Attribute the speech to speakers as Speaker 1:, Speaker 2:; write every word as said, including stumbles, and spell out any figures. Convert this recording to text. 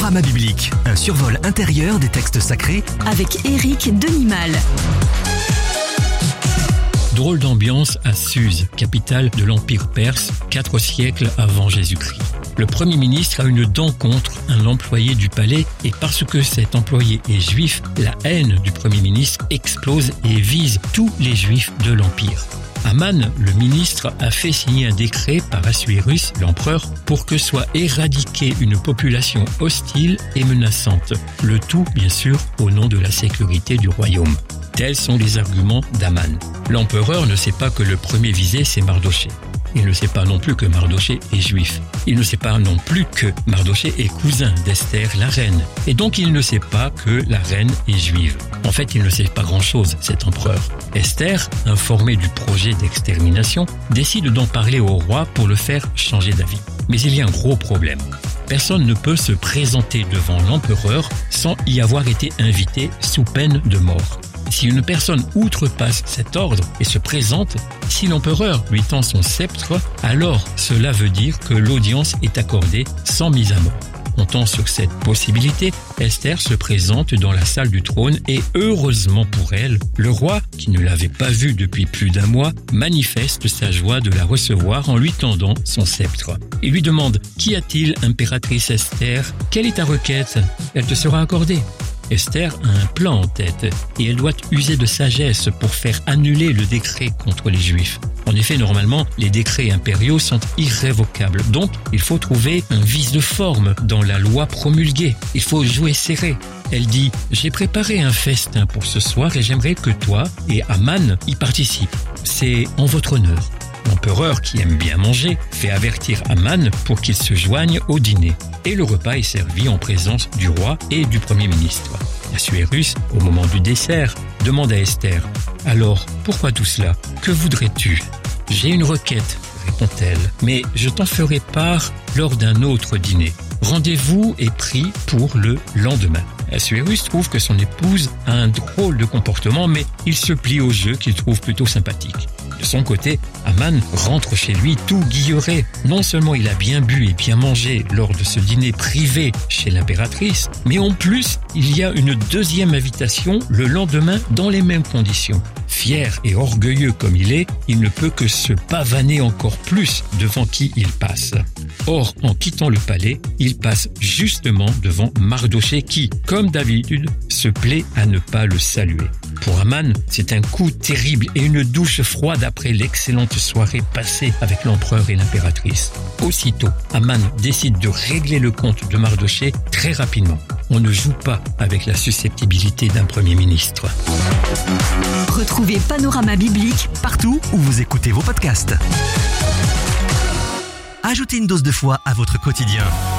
Speaker 1: Panorama biblique, un survol intérieur des textes sacrés
Speaker 2: avec Éric Denimal.
Speaker 3: Drôle d'ambiance à Suse, capitale de l'Empire perse, quatre siècles avant Jésus-Christ. Le Premier ministre a une dent contre un employé du palais et parce que cet employé est juif, la haine du Premier ministre explose et vise tous les juifs de l'Empire. Aman, le ministre, a fait signer un décret par Assuérus, l'empereur, pour que soit éradiquée une population hostile et menaçante. Le tout, bien sûr, au nom de la sécurité du royaume. Tels sont les arguments d'Aman. L'empereur ne sait pas que le premier visé, c'est Mardochée. Il ne sait pas non plus que Mardochée est juif. Il ne sait pas non plus que Mardochée est cousin d'Esther, la reine. Et donc il ne sait pas que la reine est juive. En fait, il ne sait pas grand-chose, cet empereur. Esther, informée du projet d'extermination, décide d'en parler au roi pour le faire changer d'avis. Mais il y a un gros problème. Personne ne peut se présenter devant l'empereur sans y avoir été invité sous peine de mort. Si une personne outrepasse cet ordre et se présente, si l'empereur lui tend son sceptre, alors cela veut dire que l'audience est accordée sans mise à mort. Comptant sur cette possibilité, Esther se présente dans la salle du trône et heureusement pour elle, le roi, qui ne l'avait pas vue depuis plus d'un mois, manifeste sa joie de la recevoir en lui tendant son sceptre. Il lui demande « Qu'y a-t-il, impératrice Esther ? Quelle est ta requête ? Elle te sera accordée. » Esther a un plan en tête et elle doit user de sagesse pour faire annuler le décret contre les Juifs. En effet, normalement, les décrets impériaux sont irrévocables. Donc, il faut trouver un vice de forme dans la loi promulguée. Il faut jouer serré. Elle dit « J'ai préparé un festin pour ce soir et j'aimerais que toi et Aman y participent. C'est en votre honneur. » L'empereur, qui aime bien manger, fait avertir Aman pour qu'il se joigne au dîner. Et le repas est servi en présence du roi et du Premier ministre. Assuérus, au moment du dessert, demande à Esther « Alors, pourquoi tout cela ? Que voudrais-tu » ?« J'ai une requête, répond-elle, mais je t'en ferai part lors d'un autre dîner. Rendez-vous est pris pour le lendemain. » Assuérus trouve que son épouse a un drôle de comportement, mais il se plie au jeu qu'il trouve plutôt sympathique. De son côté, Aman rentre chez lui tout guilleré. Non seulement il a bien bu et bien mangé lors de ce dîner privé chez l'impératrice, mais en plus, il y a une deuxième invitation le lendemain dans les mêmes conditions. Fier et orgueilleux comme il est, il ne peut que se pavaner encore plus devant qui il passe. Or, en quittant le palais, il passe justement devant Mardochée qui, comme d'habitude, se plaît à ne pas le saluer. Pour Aman, c'est un coup terrible et une douche froide après l'excellente soirée passée avec l'empereur et l'impératrice. Aussitôt, Aman décide de régler le compte de Mardochée très rapidement. On ne joue pas avec la susceptibilité d'un Premier ministre.
Speaker 2: Retrouvez Panorama biblique
Speaker 1: partout où vous écoutez vos podcasts. Ajoutez une dose de foi à votre quotidien.